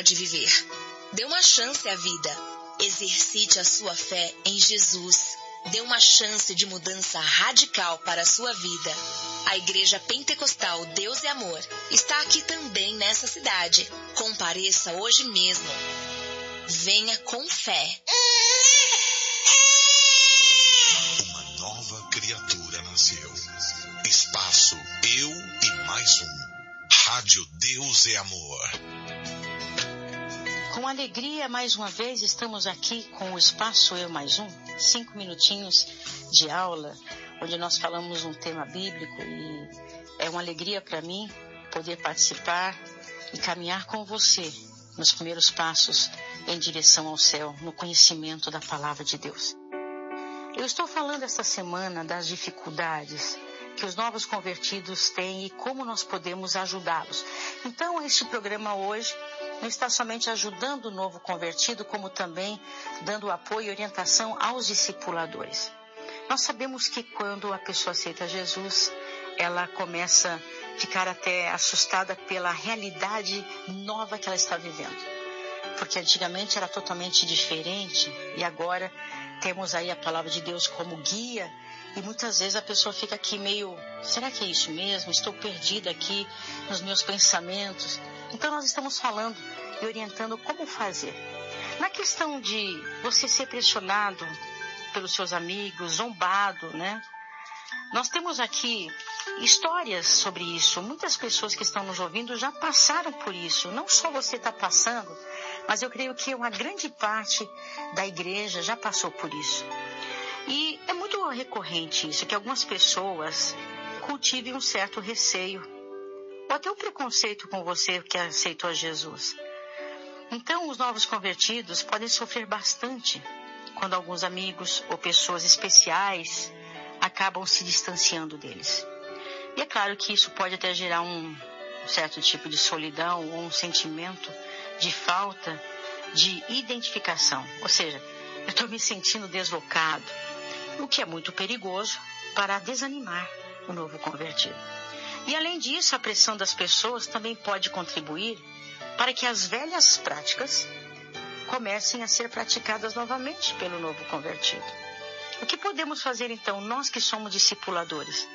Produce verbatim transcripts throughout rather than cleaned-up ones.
de viver. Dê uma chance à vida. Exercite a sua fé em Jesus. Dê uma chance de mudança radical para a sua vida. A Igreja Pentecostal Deus e Amor está aqui também nessa cidade. Compareça hoje mesmo. Venha com fé. Uma nova criatura nasceu. Espaço Eu e Mais Um. Rádio Deus e Amor. Com alegria, mais uma vez, estamos aqui com o Espaço Eu Mais Um. Cinco minutinhos de aula, onde nós falamos um tema bíblico, e é uma alegria para mim poder participar e caminhar com você nos primeiros passos em direção ao céu, no conhecimento da palavra de Deus. Eu estou falando esta semana das dificuldades que os novos convertidos têm e como nós podemos ajudá-los. Então, este programa hoje não está somente ajudando o novo convertido, como também dando apoio e orientação aos discipuladores. Nós sabemos que quando a pessoa aceita Jesus, ela começa a ficar até assustada pela realidade nova que ela está vivendo. Porque antigamente era totalmente diferente e agora temos aí a palavra de Deus como guia. E muitas vezes a pessoa fica aqui meio, será que é isso mesmo? Estou perdida aqui nos meus pensamentos. Então nós estamos falando e orientando como fazer. Na questão de você ser pressionado pelos seus amigos, zombado, né? Nós temos aqui histórias sobre isso. Muitas pessoas que estão nos ouvindo já passaram por isso. Não só você está passando, mas eu creio que uma grande parte da igreja já passou por isso. E é muito recorrente isso, que algumas pessoas cultivem um certo receio, ou até um preconceito com você que aceitou Jesus. Então, os novos convertidos podem sofrer bastante quando alguns amigos ou pessoas especiais acabam se distanciando deles. E é claro que isso pode até gerar um certo tipo de solidão ou um sentimento de falta de identificação. Ou seja, eu estou me sentindo deslocado, o que é muito perigoso para desanimar o novo convertido. E além disso, a pressão das pessoas também pode contribuir para que as velhas práticas comecem a ser praticadas novamente pelo novo convertido. O que podemos fazer então, nós que somos discipuladores?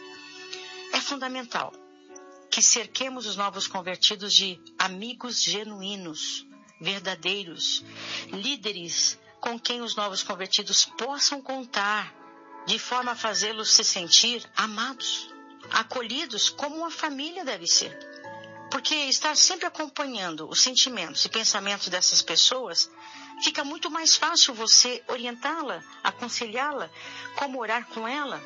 É fundamental que cerquemos os novos convertidos de amigos genuínos, verdadeiros, líderes com quem os novos convertidos possam contar, de forma a fazê-los se sentir amados, acolhidos como uma família deve ser. Porque estar sempre acompanhando os sentimentos e pensamentos dessas pessoas, fica muito mais fácil você orientá-la, aconselhá-la, como orar com ela.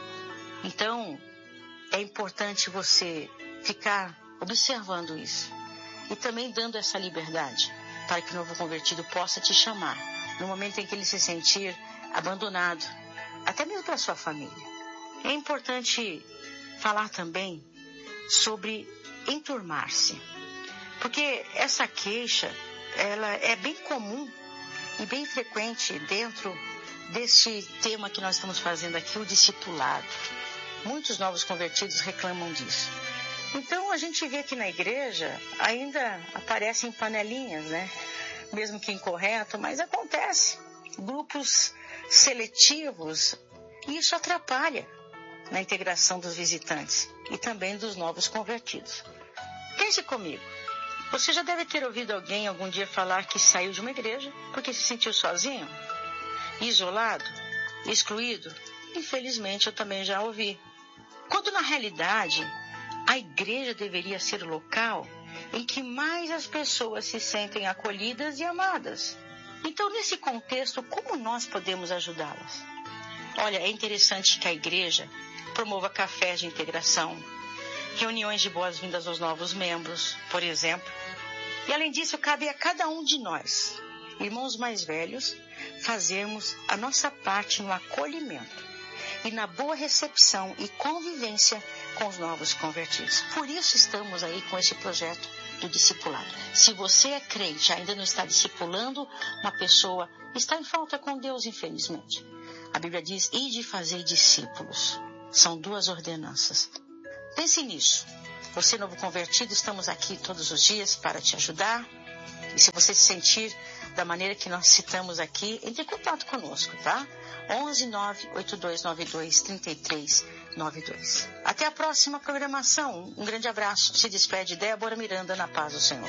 Então, é importante você ficar observando isso e também dando essa liberdade para que o novo convertido possa te chamar no momento em que ele se sentir abandonado, até mesmo para a sua família. É importante falar também sobre enturmar-se, porque essa queixa ela é bem comum e bem frequente dentro desse tema que nós estamos fazendo aqui, o discipulado. Muitos novos convertidos reclamam disso. Então a gente vê que na igreja ainda aparecem panelinhas, né? Mesmo que incorreto, mas acontece. Grupos seletivos, e isso atrapalha na integração dos visitantes e também dos novos convertidos. Pense comigo, você já deve ter ouvido alguém algum dia falar que saiu de uma igreja porque se sentiu sozinho, isolado, excluído? Infelizmente eu também já ouvi. Quando na realidade a igreja deveria ser o local em que mais as pessoas se sentem acolhidas e amadas. Então, nesse contexto, como nós podemos ajudá-las? Olha, é interessante que a igreja promova cafés de integração, reuniões de boas-vindas aos novos membros, por exemplo. E, além disso, cabe a cada um de nós, irmãos mais velhos, fazermos a nossa parte no acolhimento e na boa recepção e convivência com os novos convertidos. Por isso estamos aí com esse projeto do discipulado. Se você é crente e ainda não está discipulando uma pessoa, está em falta com Deus, infelizmente. A Bíblia diz, ide fazer discípulos. São duas ordenanças. Pense nisso. Você, novo convertido, estamos aqui todos os dias para te ajudar E se você se sentir da maneira que nós citamos aqui, entre em contato conosco, tá? onze nove oito dois nove dois três três nove dois. Até a próxima programação. Um grande abraço. Se despede Débora Miranda, na paz do Senhor.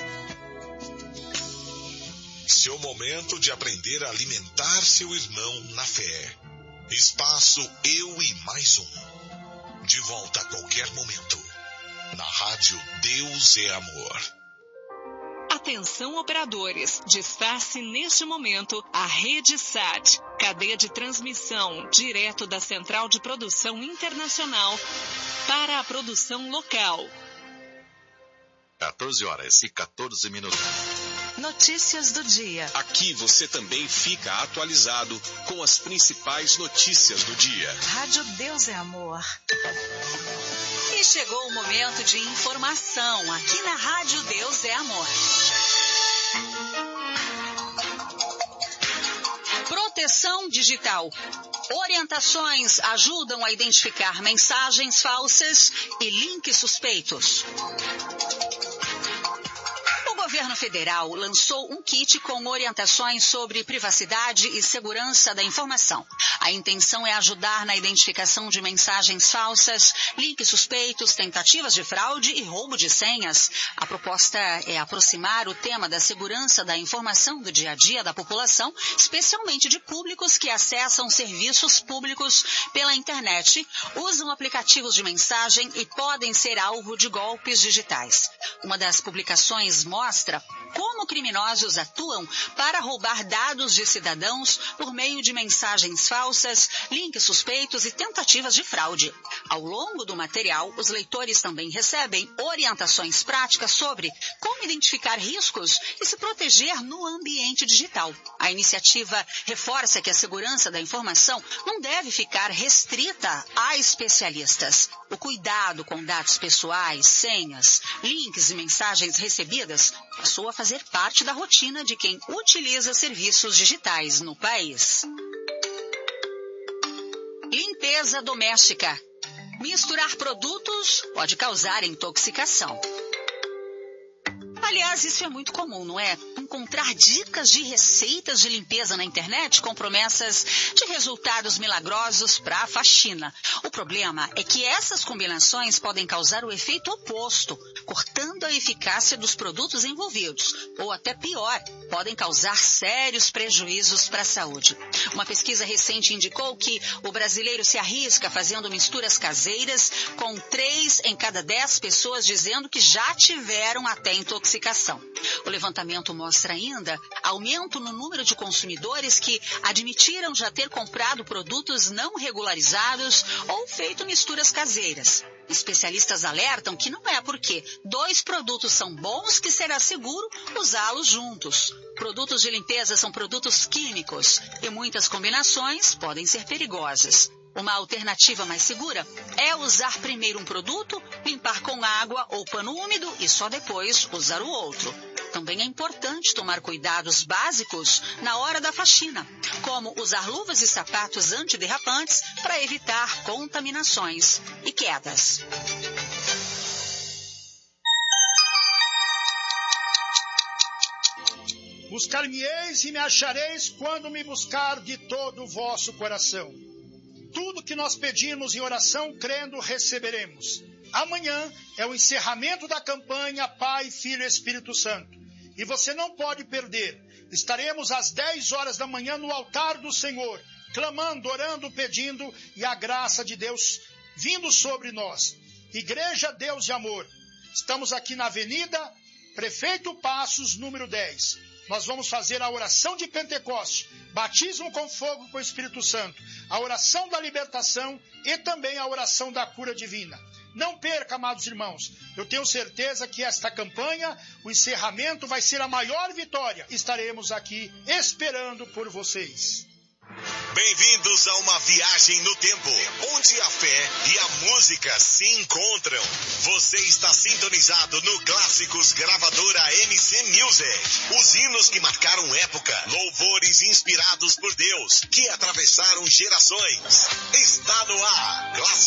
Seu momento de aprender a alimentar seu irmão na fé. Espaço Eu e Mais Um. De volta a qualquer momento. Na rádio Deus é Amor. Atenção operadores, disfarce neste momento a Rede Sat, cadeia de transmissão direto da Central de Produção Internacional para a produção local. quatorze horas e quatorze minutos. Notícias do dia. Aqui você também fica atualizado com as principais notícias do dia. Rádio Deus é Amor. E chegou o momento de informação aqui na Rádio Deus é Amor. Proteção digital. Orientações ajudam a identificar mensagens falsas e links suspeitos. O governo federal lançou um kit com orientações sobre privacidade e segurança da informação. A intenção é ajudar na identificação de mensagens falsas, links suspeitos, tentativas de fraude e roubo de senhas. A proposta é aproximar o tema da segurança da informação do dia a dia da população, especialmente de públicos que acessam serviços públicos pela internet, usam aplicativos de mensagem e podem ser alvo de golpes digitais. Uma das publicações mostra como criminosos atuam para roubar dados de cidadãos por meio de mensagens falsas, links suspeitos e tentativas de fraude. Ao longo do material, os leitores também recebem orientações práticas sobre como identificar riscos e se proteger no ambiente digital. A iniciativa reforça que a segurança da informação não deve ficar restrita a especialistas. O cuidado com dados pessoais, senhas, links e mensagens recebidas passou a fazer parte da rotina de quem utiliza serviços digitais no país. Limpeza doméstica. Misturar produtos pode causar intoxicação. Aliás, isso é muito comum, não é? Encontrar dicas de receitas de limpeza na internet com promessas de resultados milagrosos para a faxina. O problema é que essas combinações podem causar o efeito oposto, cortando a eficácia dos produtos envolvidos, ou até pior, podem causar sérios prejuízos para a saúde. Uma pesquisa recente indicou que o brasileiro se arrisca fazendo misturas caseiras, com três em cada dez pessoas dizendo que já tiveram até intoxicação. O levantamento mostra ainda aumento no número de consumidores que admitiram já ter comprado produtos não regularizados ou feito misturas caseiras. Especialistas alertam que não é porque dois produtos são bons que será seguro usá-los juntos. Produtos de limpeza são produtos químicos e muitas combinações podem ser perigosas. Uma alternativa mais segura é usar primeiro um produto, limpar com água ou pano úmido e só depois usar o outro. Também é importante tomar cuidados básicos na hora da faxina, como usar luvas e sapatos antiderrapantes para evitar contaminações e quedas. Buscar-me-eis e me achareis quando me buscar de todo o vosso coração. Tudo que nós pedimos em oração, crendo, receberemos. Amanhã é o encerramento da campanha Pai, Filho e Espírito Santo. E você não pode perder. Estaremos às dez horas da manhã no altar do Senhor, clamando, orando, pedindo, e a graça de Deus vindo sobre nós. Igreja Deus de Amor. Estamos aqui na Avenida Prefeito Passos, número dez. Nós vamos fazer a oração de Pentecoste, batismo com fogo com o Espírito Santo, a oração da libertação e também a oração da cura divina. Não perca, amados irmãos, eu tenho certeza que esta campanha, o encerramento vai ser a maior vitória. Estaremos aqui esperando por vocês. Bem-vindos a uma viagem no tempo, onde a fé e a música se encontram. Você está sintonizado no Clássicos Gravadora M C Music. Os hinos que marcaram época, louvores inspirados por Deus, que atravessaram gerações. Está no ar, Clássicos.